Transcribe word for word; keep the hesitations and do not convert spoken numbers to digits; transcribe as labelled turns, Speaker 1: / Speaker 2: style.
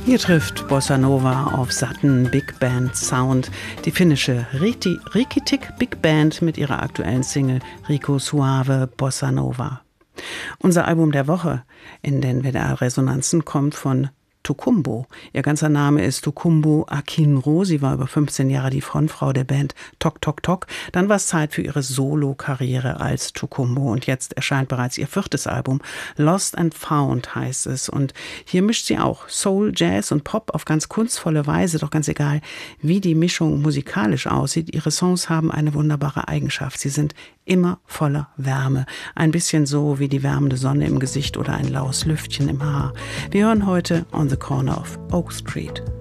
Speaker 1: Hier trifft Bossa Nova auf satten Big Band Sound die finnische Riti, Rikitik Big Band mit ihrer aktuellen Single Rico Suave Bossa Nova. Unser Album der Woche in den W D R-Resonanzen kommt von Tukumbo. Ihr ganzer Name ist Tukumbo Akinro. Sie war über fünfzehn Jahre die Frontfrau der Band Tok Tok Tok. Dann war es Zeit für ihre Solo-Karriere als Tukumbo. Und jetzt erscheint bereits ihr viertes Album. Lost and Found heißt es. Und hier mischt sie auch Soul, Jazz und Pop auf ganz kunstvolle Weise. Doch ganz egal, wie die Mischung musikalisch aussieht, ihre Songs haben eine wunderbare Eigenschaft. Sie sind immer voller Wärme. Ein bisschen so wie die wärmende Sonne im Gesicht oder ein laues Lüftchen im Haar. Wir hören heute On the Corner of Oak Street.